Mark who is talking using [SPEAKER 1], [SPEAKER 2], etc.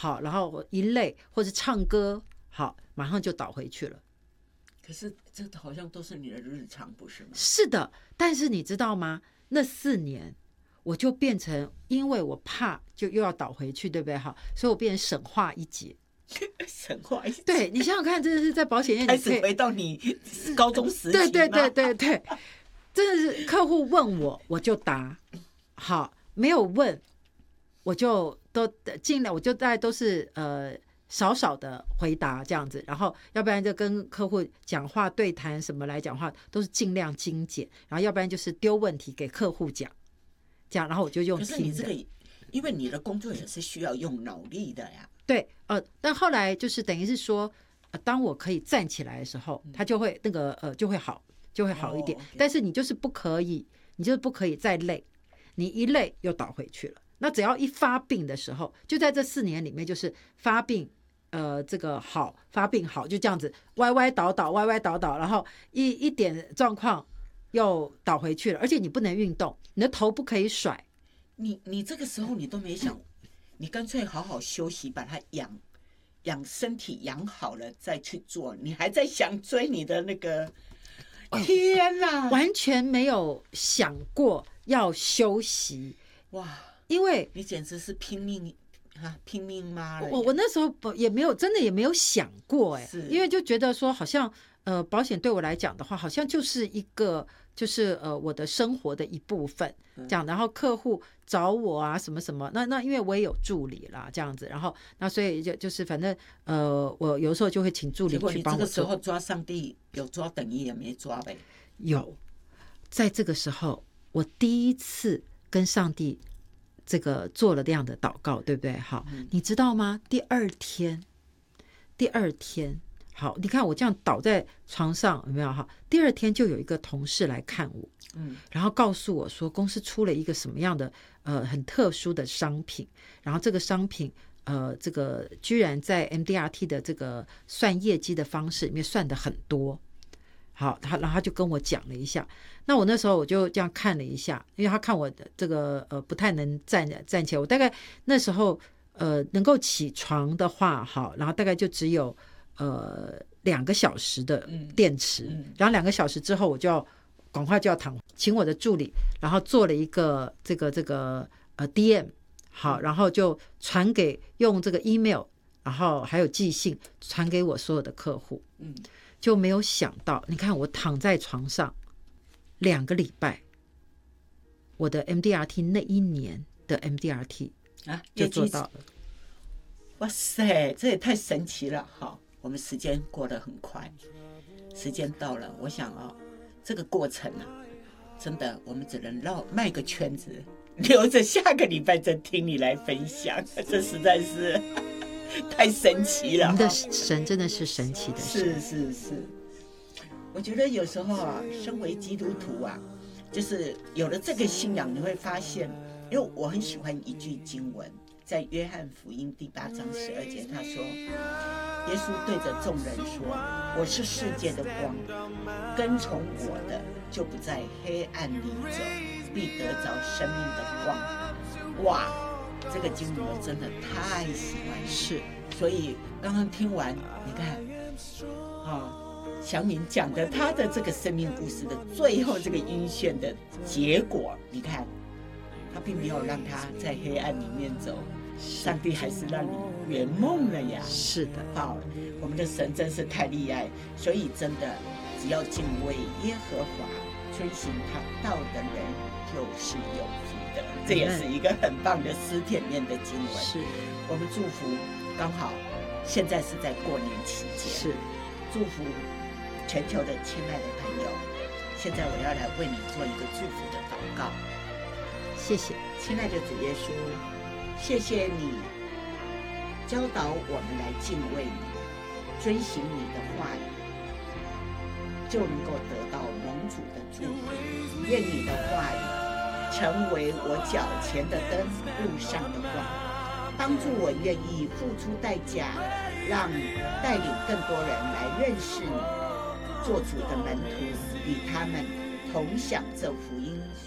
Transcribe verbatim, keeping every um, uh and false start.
[SPEAKER 1] 好，然后一累或者唱歌，好，马上就倒回去了。
[SPEAKER 2] 可是这好像都是你的日常，不是吗？
[SPEAKER 1] 是的，但是你知道吗？那四年我就变成，因为我怕就又要倒回去，对不对？好，所以我变成省化一节。
[SPEAKER 2] 省化一节，
[SPEAKER 1] 对，你想想看，真的是在保险业
[SPEAKER 2] 开始回到你高中时期，
[SPEAKER 1] 对对对对对，真的是客户问我我就答，好，没有问我就都尽量，我就大概都是呃少少的回答这样子，然后要不然就跟客户讲话对谈什么来讲话都是尽量精简，然后要不然就是丢问题给客户讲，这样，然后我就用听的。
[SPEAKER 2] 可是你这个，因为你的工作也是需要用脑力的呀。
[SPEAKER 1] 对，呃，但后来就是等于是说，呃、当我可以站起来的时候，他就会那个呃就会好，就会好一点。哦 okay. 但是你就是不可以，你就是不可以再累，你一累又倒回去了。那只要一发病的时候，就在这四年里面，就是发病，呃，这个好发病好，就这样子歪歪倒倒，歪歪倒倒，然后一一点状况又倒回去了，而且你不能运动，你的头不可以甩。
[SPEAKER 2] 你你这个时候你都没想。你干脆好好休息，把它养养身体养好了再去做。你还在想追你的那个？天哪，
[SPEAKER 1] 完全没有想过要休息
[SPEAKER 2] 哇！
[SPEAKER 1] 因为
[SPEAKER 2] 你简直是拼命啊，拼命妈了。
[SPEAKER 1] 我我那时候也没有真的也没有想过哎，因为就觉得说好像呃保险对我来讲的话，好像就是一个就是呃我的生活的一部分。这样，然后客户找我啊，什么什么，那那因为我也有助理啦，这样子，然后那所以就就是反正呃，我有时候就会请助理去帮我做。
[SPEAKER 2] 结果你这个时候抓上帝，有抓等于也没抓呗？
[SPEAKER 1] 有，在这个时候，我第一次跟上帝这个做了这样的祷告，对不对？好，嗯、你知道吗？第二天，第二天。好，你看我这样倒在床上有没有哈？第二天就有一个同事来看我，嗯，然后告诉我说公司出了一个什么样的呃很特殊的商品，然后这个商品呃这个居然在 M D R T 的这个算业绩的方式里面算的很多。好，他然后他就跟我讲了一下，那我那时候我就这样看了一下，因为他看我的这个呃不太能站站起来，我大概那时候呃能够起床的话，好，然后大概就只有。呃，两个小时的电池，嗯嗯、然后两个小时之后，我就要赶快就要躺，请我的助理，然后做了一个这个这个呃 D M， 好，然后就传给用这个 email， 然后还有寄信传给我所有的客户，嗯，就没有想到，你看我躺在床上两个礼拜，我的 M D R T 那一年的 M D R T 啊就做到了，
[SPEAKER 2] 哇塞，这也太神奇了，好。我们时间过得很快，时间到了，我想啊、哦，这个过程啊，真的我们只能绕卖个圈子，留着下个礼拜再听你来分享，这实在是太神奇了。
[SPEAKER 1] 我们的神真的是神奇的神，
[SPEAKER 2] 是是是。我觉得有时候啊，身为基督徒啊，就是有了这个信仰，你会发现，因为我很喜欢一句经文。在约翰福音第八章十二节，他说：“耶稣对着众人说，我是世界的光，跟从我的就不在黑暗里走，必得着生命的光。”哇，这个经文我真的太喜欢了。
[SPEAKER 1] 是，
[SPEAKER 2] 所以刚刚听完，你看，啊、哦，祥敏讲的他的这个生命故事的最后这个晕眩的结果，你看。他并没有让他在黑暗里面走，上帝还是让你圆梦了呀。
[SPEAKER 1] 是的，
[SPEAKER 2] 好，我们的神真是太厉害，所以真的只要敬畏耶和华，遵行他道的人就是有福的。这也是一个很棒的诗篇面的经文。
[SPEAKER 1] 是，
[SPEAKER 2] 我们祝福，刚好现在是在过年期间，
[SPEAKER 1] 是
[SPEAKER 2] 祝福全球的亲爱的朋友。现在我要来为你做一个祝福的祷告。
[SPEAKER 1] 谢谢，
[SPEAKER 2] 亲爱的主耶稣，谢谢你教导我们来敬畏你，遵行你的话语，就能够得到蒙主的祝福。愿你的话语成为我脚前的灯，路上的光，帮助我愿意付出代价，让带领更多人来认识你，做主的门徒，与他们同享这福音。